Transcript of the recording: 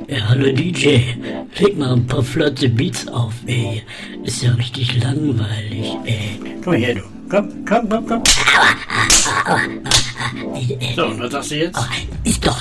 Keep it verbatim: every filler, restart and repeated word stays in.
Ja, hallo D J, leg mal ein paar flotte Beats auf, ey. Ist ja richtig langweilig, ey. Komm her, du. Komm, komm, komm, komm. Ey, ey, So, und was sagst du jetzt? ist doch